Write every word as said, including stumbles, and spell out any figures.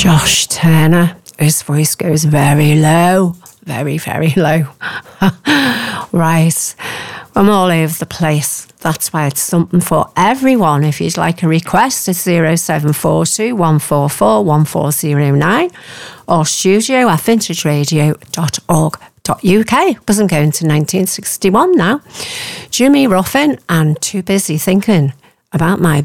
Josh Turner. His voice goes very low. Very, very low. Right. I'm all over the place. That's why it's something for everyone. If you'd like a request, it's zero seven four two, one four four, one four zero nine or studio at vintage radio dot org dot U K, because I'm going to nineteen sixty-one now. Jimmy Ruffin and Too Busy Thinking About My